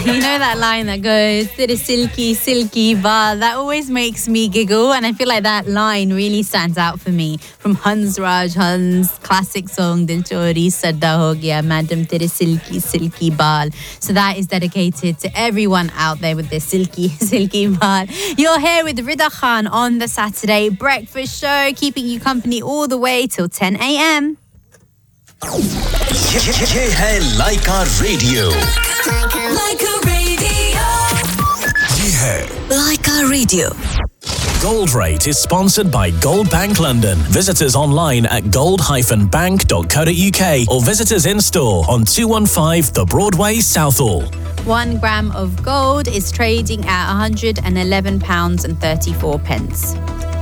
You know that line that goes, "Tere silky, silky baal," that always makes me giggle, and I feel like that line really stands out for me. From Hans classic song, Dil Chori Sadda Ho Gaya, Madam Tere silky, silky baal. So that is dedicated to everyone out there with their silky, silky baal. You're here with Rida Khan on the Saturday Breakfast Show, keeping you company all the way till 10 a.m. ये है लाइका radio. लाइका radio. ये है लाइका radio. Gold Rate is sponsored by Gold Bank London. Visit us online at gold-bank.co.uk or visit us in store on 215 The Broadway, Southall. 1 gram of gold is trading at £111.34.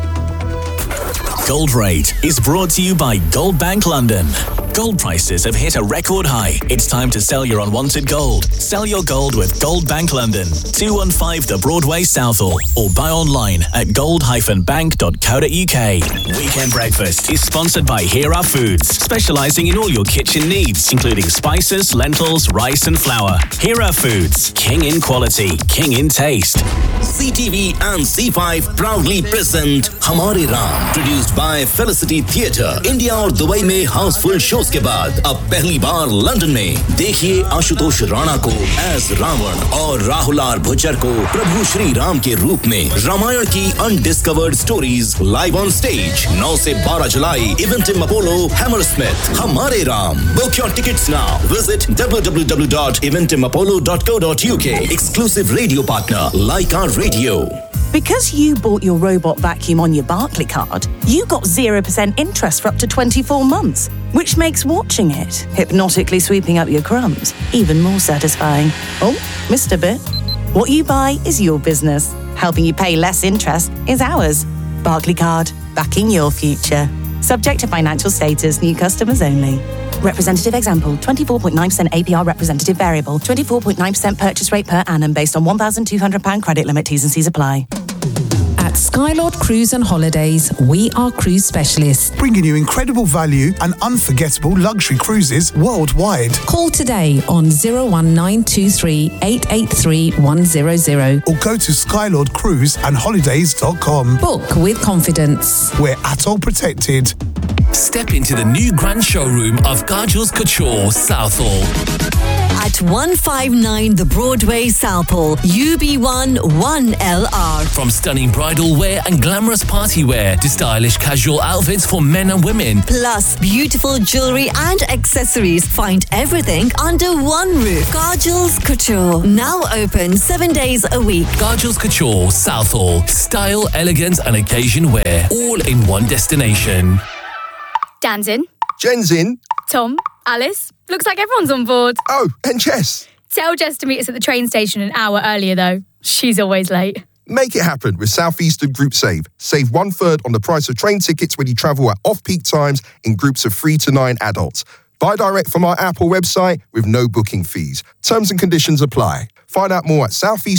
Gold Rate is brought to you by Gold Bank London. Gold prices have hit a record high. It's time to sell your unwanted gold. Sell your gold with Gold Bank London, 215 The Broadway, Southall, or buy online at gold-bank.co.uk. Weekend Breakfast is sponsored by Hera Foods, specialising in all your kitchen needs, including spices, lentils, rice and flour. Hera Foods, king in quality, king in taste. CTV and C5 proudly present Hamare Ram, produced by Felicity Theatre. India और Dubai में Housefull shows के बाद अब पहली बार London में देखिए आशुतोष राणा को as Ravan और राहुल आर भुज्जर को प्रभु श्री राम के रूप में। रामायण की undiscovered stories live on stage 9 से 12 जुलाई इवेंटिम अपोलो हैमरस्मिथ। हमारे Ram, book your tickets now. Visit www.eventimapollo.co.uk. Exclusive radio partner Laika Radio. Because you bought your robot vacuum on your Barclaycard, you got 0% interest for up to 24 months, which makes watching it, hypnotically sweeping up your crumbs, even more satisfying. Oh, Mr. Bit. What you buy is your business. Helping you pay less interest is ours. Barclaycard, backing your future. Subject to financial status, new customers only. Representative example, 24.9% APR representative variable, 24.9% purchase rate per annum based on £1,200 credit limit. T's and C's apply. At Skylord Cruise and Holidays, we are cruise specialists, bringing you incredible value and unforgettable luxury cruises worldwide. Call today on 01923 883 100 or go to skylordcruiseandholidays.com. Book with confidence. We're ATOL protected. Step into the new grand showroom of Kajal's Couture, Southall. At 159 The Broadway, Southall, UB1 1LR. From stunning bridal wear and glamorous party wear to stylish casual outfits for men and women. Plus beautiful jewellery and accessories. Find everything under one roof. Kajal's Couture. Now open 7 days a week. Kajal's Couture, Southall. Style, elegance and occasion wear. All in one destination. Dan's in. Jen's in. Tom, Alice. Looks like everyone's on board. Oh, and Jess. Tell Jess to meet us at the train station an hour earlier, though. She's always late. Make it happen with South Eastern Group Save. Save 1/3 on the price of train tickets when you travel at off-peak times in groups of 3 to 9 adults. Buy direct from our app or website with no booking fees. Terms and conditions apply. Find out more at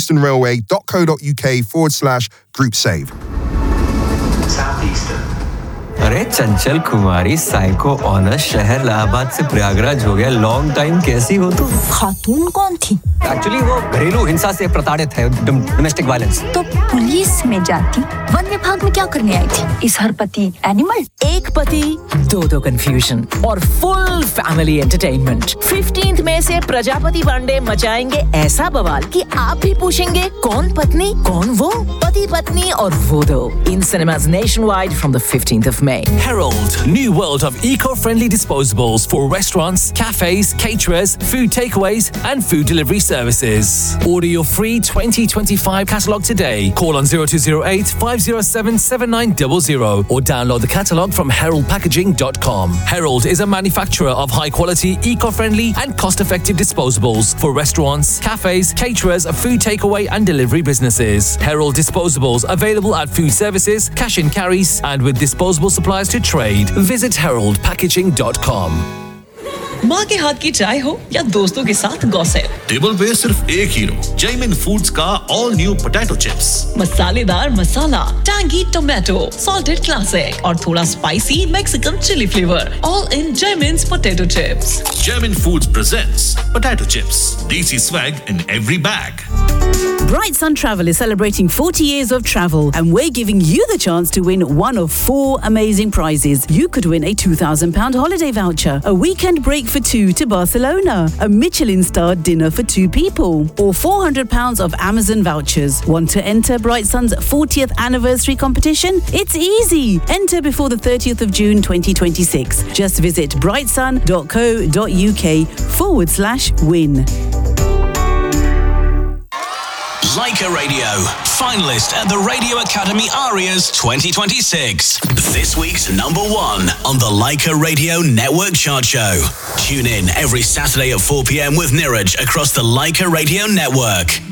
southeasternrailway.co.uk/group save. Southeastern. अरे चंचल कुमारी psycho honours शहर इलाहाबाद से प्रयागराज हो गया long time कैसी हो तुम खातून कौन थी एक्चुअली वो घरेलू हिंसा से प्रताड़ित है डोमेस्टिक वायलेंस तो पुलिस में जाती वन विभाग में क्या करने आई थी इस हर पति एनिमल एक पति दो कंफ्यूजन और फुल फैमिली एंटरटेनमेंट 15th मई से प्रजापति पांडे मचाएंगे ऐसा बवाल कि आप भी पूछेंगे कौन पत्नी कौन वो पति पत्नी और वो दो इन cinemas nationwide from the 15th of May. Herald, new world of eco-friendly disposables for restaurants, cafes, caterers, food takeaways and food delivery services. Order your free 2025 catalogue today. Call on 0208 507 7900 or download the catalogue from heraldpackaging.com. Herald is a manufacturer of high-quality, eco-friendly and cost-effective disposables for restaurants, cafes, caterers, food takeaway and delivery businesses. Herald disposables available at food services, cash and carries and with disposable suppliers to trade. Visit heraldpackaging.com. माँ के हाथ की चाय हो या दोस्तों के साथ गॉसिप, टेबल पे सिर्फ एक हीरो, जैमिन फूड्स का ऑल न्यू पोटैटो चिप्स। मसालेदार मसाला, टैंगी टोमेटो, सॉल्टेड क्लासिक और थोड़ा spicy Mexican chilli flavour, all in जैमिन्स potato chips. Jaimin Foods presents potato chips. DC swag in every bag. Bright Sun Travel is celebrating 40 years of travel, and we're giving you the chance to win one of 4 amazing prizes. You could win a £2,000 holiday voucher, a weekend break for 2 to Barcelona, a Michelin-starred dinner for 2 people, or £400 of Amazon vouchers. Want to enter Bright Sun's 40th anniversary competition? It's easy. Enter before the 30th of June 2026. Just visit brightsun.co.uk/win. Leica Radio, finalist at the Radio Academy Arias 2026. This week's number 1 on the Leica Radio Network Chart Show. Tune in every Saturday at 4 p.m. with Niraj across the Leica Radio Network.